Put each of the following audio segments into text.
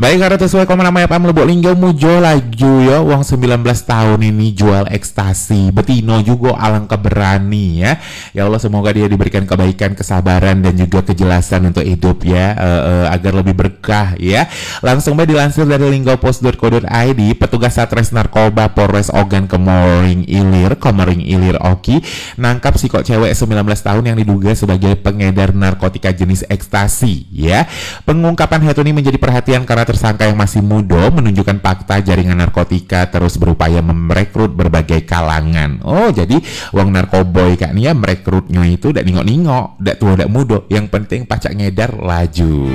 Baik, karena sesuai komen nama FM Lebok Linggau mujo laju ya, uang 19 tahun ini jual ekstasi betino juga alangkah berani ya. Ya Allah, semoga dia diberikan kebaikan, kesabaran dan juga kejelasan untuk hidup ya, agar lebih berkah ya. Langsung bae dilansir dari linggaupost.co.id, petugas Satres Narkoba Polres Ogan Komering Ilir Oki nangkap si kok cewek 19 tahun yang diduga sebagai pengedar narkotika jenis ekstasi ya. Pengungkapan hal ini menjadi perhatian karena tersangka yang masih muda menunjukkan fakta jaringan narkotika terus berupaya merekrut berbagai kalangan. Oh, jadi uang narkoboy kak nih ya, merekrutnya itu dak ningok-ningok, dak tua dak muda, yang penting pacak ngedar laju.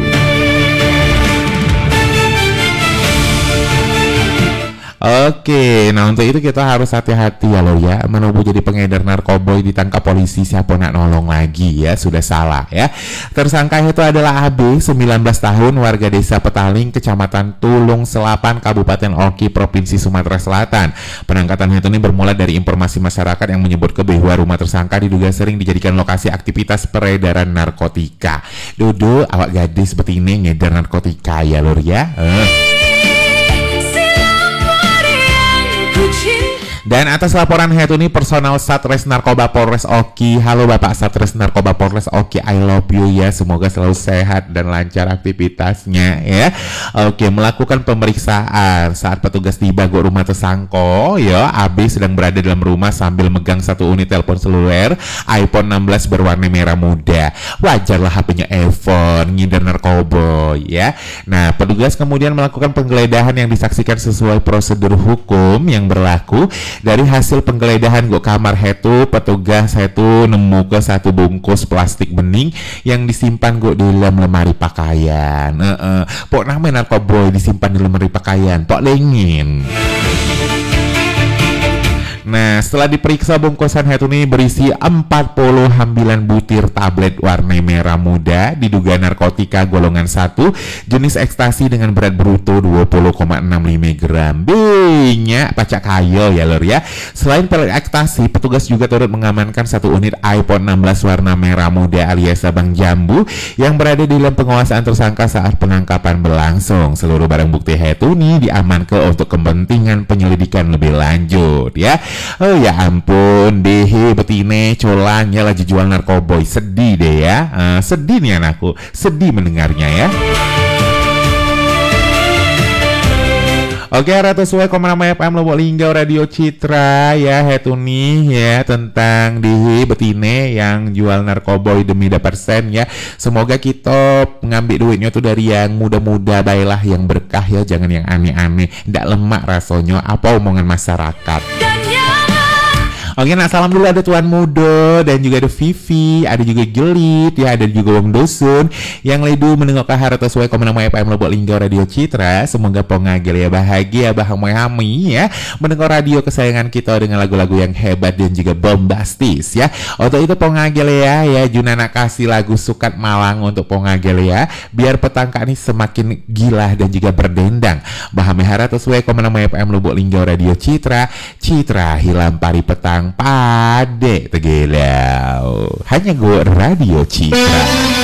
Oke, nah untuk itu kita harus hati-hati ya lo ya, menubuh jadi pengedar narkoboy ditangkap polisi siapa nak nolong lagi ya, sudah salah ya. Tersangka itu adalah AB 19 tahun warga desa Petaling kecamatan Tulung Selapan Kabupaten Oki Provinsi Sumatera Selatan. Penangkatan itu ini bermula dari informasi masyarakat yang menyebut bahwa rumah tersangka diduga sering dijadikan lokasi aktivitas peredaran narkotika. Dudu awak gadis seperti ini ngedar narkotika ya lor ya. Dan atas laporan ini personal Satres Narkoba Polres Oki. Halo Bapak Satres Narkoba Polres Oki, I love you ya. Semoga selalu sehat dan lancar aktivitasnya ya. Oke, melakukan pemeriksaan saat petugas tiba ke rumah tersangka ya. AB sedang berada dalam rumah sambil megang satu unit telepon seluler iPhone 16 berwarna merah muda. Wajarlah HP-nya iPhone, ngindar narkoba ya. Nah, petugas kemudian melakukan penggeledahan yang disaksikan sesuai prosedur hukum yang berlaku. Dari hasil penggeledahan kamar itu, petugas itu nemu ke satu bungkus plastik bening yang disimpan di dalam lemari pakaian. Pok namanya narkoboy disimpan di lemari pakaian, pok lengin. Nah, setelah diperiksa bungkusan itu ini berisi 49 butir tablet warna merah muda diduga narkotika golongan 1 jenis ekstasi dengan berat bruto 20,65 gram. Banyak pacak kayo ya lor ya. Selain pelet ekstasi, petugas juga turut mengamankan satu unit iPhone 16 warna merah muda alias Abang Jambu yang berada di dalam penguasaan tersangka saat penangkapan berlangsung. Seluruh barang bukti itu nih diamankan untuk kepentingan penyelidikan lebih lanjut ya. Oh ya ampun, dehe betine colanya lagi jual narkoboy, sedih deh ya. Sedih nih anakku, sedih mendengarnya ya. Oke, rata sesuai komen nama FM Lebok Linggau Radio Citra ya, itu nih ya tentang dehe betine yang jual narkoboy demi dapat sen ya. Semoga kita ngambil duitnya tuh dari yang muda-muda, baiklah yang berkah ya, jangan yang aneh-aneh, ndak lemak rasanya apa omongan masyarakat. Oke, nah salam dulu ada Tuan Mudo dan juga ada Vivi, ada juga Gelit ya, ada juga Wong Dosun yang ledu mendengar kahar sesuai komen nama FM Lebok Linggau Radio Citra. Semoga pongagel ya bahagia bahami ya mendengar radio kesayangan kita dengan lagu-lagu yang hebat dan juga bombastis ya. Untuk itu pongagel ya Junana kasih lagu Sukat Malang untuk pongagel ya, biar petangka ini semakin gila dan juga berdendang. Bahami hara sesuai komen nama FM Lebok Linggau Radio Citra. Citra hilang pari petang pade tegelau hanya gue Radio Citra.